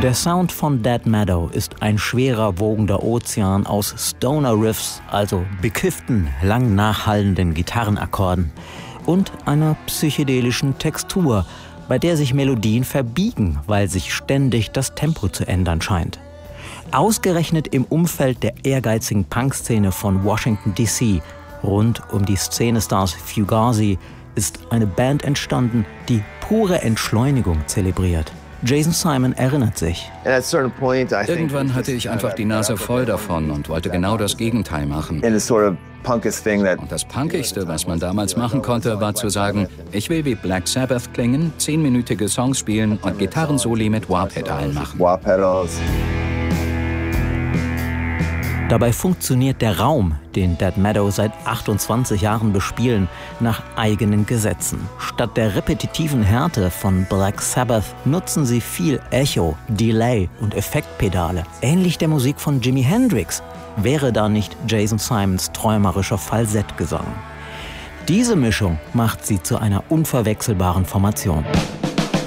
Der Sound von Dead Meadow ist ein schwerer, wogender Ozean aus Stoner-Riffs, also bekifften, lang nachhallenden Gitarrenakkorden und einer psychedelischen Textur, bei der sich Melodien verbiegen, weil sich ständig das Tempo zu ändern scheint. Ausgerechnet im Umfeld der ehrgeizigen Punkszene von Washington D.C., rund um die Szenestars Fugazi, ist eine Band entstanden, die pure Entschleunigung zelebriert. Jason Simon erinnert sich. Irgendwann hatte ich einfach die Nase voll davon und wollte genau das Gegenteil machen. Und das Punkigste, was man damals machen konnte, war zu sagen, ich will wie Black Sabbath klingen, 10-minütige Songs spielen und Gitarrensoli mit Wah-Pedalen machen. Dabei funktioniert der Raum, den Dead Meadow seit 28 Jahren bespielen, nach eigenen Gesetzen. Statt der repetitiven Härte von Black Sabbath nutzen sie viel Echo, Delay und Effektpedale. Ähnlich der Musik von Jimi Hendrix, wäre da nicht Jason Simons träumerischer Falsettgesang. Diese Mischung macht sie zu einer unverwechselbaren Formation.